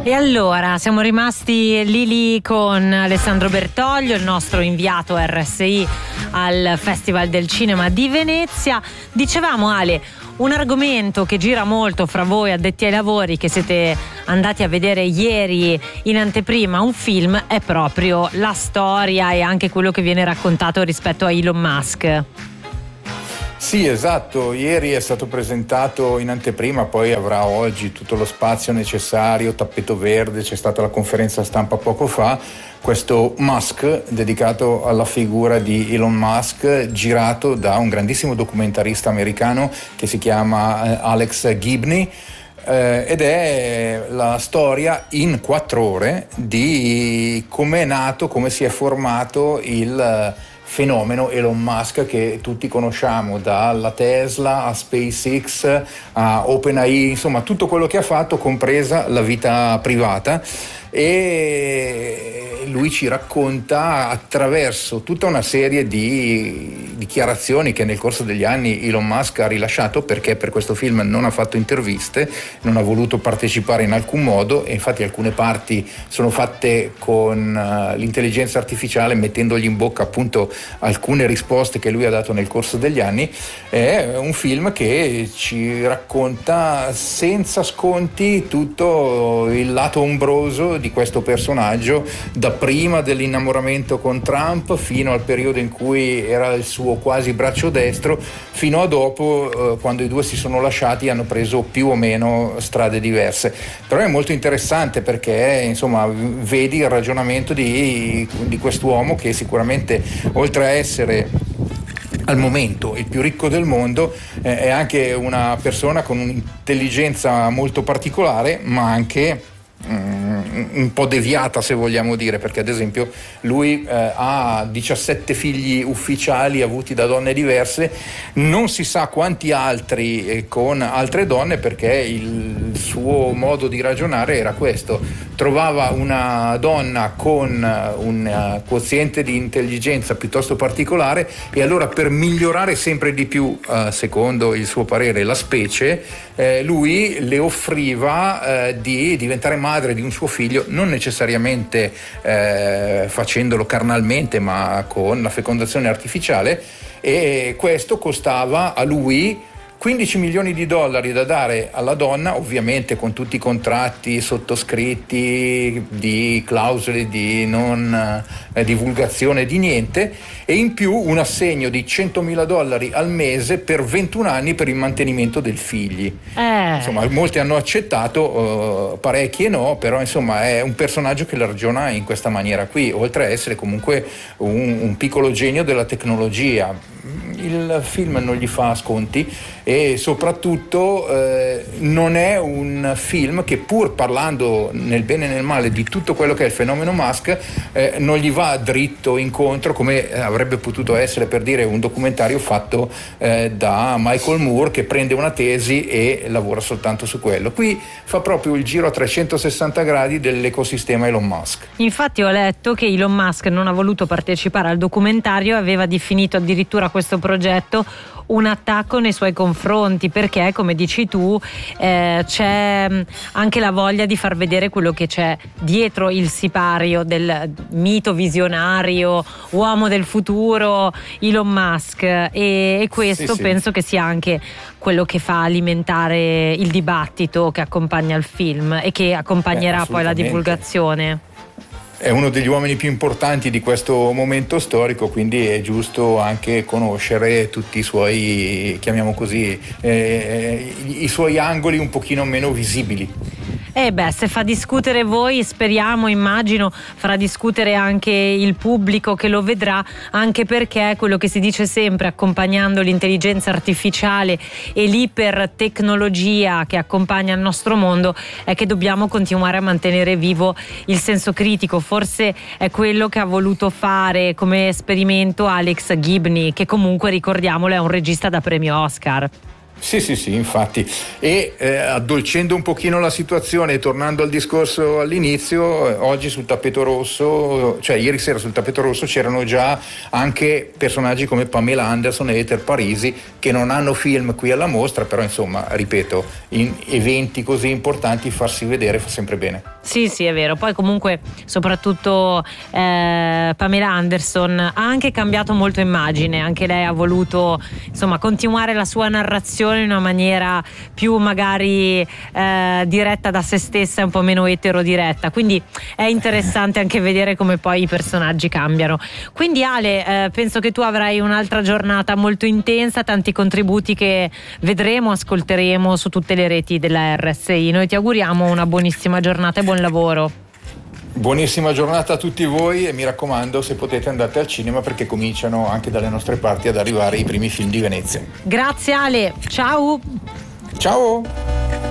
E allora siamo rimasti lì con Alessandro Bertoglio, il nostro inviato RSI al Festival del Cinema di Venezia. Dicevamo, Ale, un argomento che gira molto fra voi addetti ai lavori, che siete andati a vedere ieri in anteprima un film, è proprio la storia e anche quello che viene raccontato rispetto a Elon Musk. Sì, esatto, ieri è stato presentato in anteprima, poi avrà oggi tutto lo spazio necessario, tappeto verde, c'è stata la conferenza stampa poco fa, questo Musk dedicato alla figura di Elon Musk, girato da un grandissimo documentarista americano che si chiama Alex Gibney, ed è la storia in 4 ore di come è nato, come si è formato il fenomeno Elon Musk che tutti conosciamo, dalla Tesla a SpaceX a OpenAI, insomma tutto quello che ha fatto, compresa la vita privata. E lui ci racconta attraverso tutta una serie di dichiarazioni che nel corso degli anni Elon Musk ha rilasciato, perché per questo film non ha fatto interviste, non ha voluto partecipare in alcun modo, e infatti alcune parti sono fatte con l'intelligenza artificiale, mettendogli in bocca appunto alcune risposte che lui ha dato nel corso degli anni. È un film che ci racconta senza sconti tutto il lato ombroso di questo personaggio, da prima dell'innamoramento con Trump fino al periodo in cui era il suo quasi braccio destro, fino a dopo, quando i due si sono lasciati, hanno preso più o meno strade diverse. Però è molto interessante perché insomma vedi il ragionamento di quest'uomo che sicuramente, oltre a essere al momento il più ricco del mondo, è anche una persona con un'intelligenza molto particolare, ma anche un po' deviata, se vogliamo dire, perché ad esempio lui ha 17 figli ufficiali avuti da donne diverse, non si sa quanti altri con altre donne, perché il suo modo di ragionare era questo: trovava una donna con un quoziente di intelligenza piuttosto particolare e allora, per migliorare sempre di più, secondo il suo parere, la specie, lui le offriva di diventare madre di un suo figlio, non necessariamente facendolo carnalmente, ma con la fecondazione artificiale, e questo costava a lui $15 milioni da dare alla donna, ovviamente con tutti i contratti sottoscritti di clausole di non divulgazione di niente, e in più un assegno di $100.000 al mese per 21 anni per il mantenimento del figli. Insomma, molti hanno accettato, parecchi no, però insomma è un personaggio che la ragiona in questa maniera qui, oltre a essere comunque un piccolo genio della tecnologia. Il film non gli fa sconti e soprattutto non è un film che, pur parlando nel bene e nel male di tutto quello che è il fenomeno Musk, non gli va dritto incontro come avrebbe potuto essere, per dire, un documentario fatto da Michael Moore, che prende una tesi e lavora soltanto su quello. Qui fa proprio il giro a 360 gradi dell'ecosistema Elon Musk. Infatti ho letto che Elon Musk non ha voluto partecipare al documentario, aveva definito addirittura questo progetto un attacco nei suoi confronti, perché, come dici tu, c'è anche la voglia di far vedere quello che c'è dietro il sipario del mito visionario, uomo del futuro Elon Musk, e questo sì. Penso che sia anche quello che fa alimentare il dibattito che accompagna il film e che accompagnerà poi la divulgazione. È uno degli uomini più importanti di questo momento storico, quindi è giusto anche conoscere tutti i suoi, chiamiamo così, i suoi angoli un pochino meno visibili. Se fa discutere voi, speriamo, immagino, farà discutere anche il pubblico che lo vedrà, anche perché quello che si dice sempre, accompagnando l'intelligenza artificiale e l'ipertecnologia che accompagna il nostro mondo, è che dobbiamo continuare a mantenere vivo il senso critico. Forse è quello che ha voluto fare come esperimento Alex Gibney, che comunque, ricordiamolo, è un regista da premio Oscar. Sì, infatti. E addolcendo un pochino la situazione, tornando al discorso all'inizio, oggi sul tappeto rosso, cioè ieri sera sul tappeto rosso c'erano già anche personaggi come Pamela Anderson e Heather Parisi, che non hanno film qui alla mostra, però insomma, ripeto, in eventi così importanti farsi vedere fa sempre bene. Sì, è vero. Poi comunque soprattutto Pamela Anderson ha anche cambiato molto immagine, anche lei ha voluto insomma continuare la sua narrazione in una maniera più magari diretta da se stessa e un po' meno etero-diretta, quindi è interessante anche vedere come poi i personaggi cambiano. Quindi Ale, penso che tu avrai un'altra giornata molto intensa, tanti contributi che vedremo, ascolteremo su tutte le reti della RSI. Noi ti auguriamo una buonissima giornata e buon lavoro. Buonissima giornata a tutti voi e mi raccomando, se potete andate al cinema, perché cominciano anche dalle nostre parti ad arrivare i primi film di Venezia. Grazie Ale, ciao! Ciao!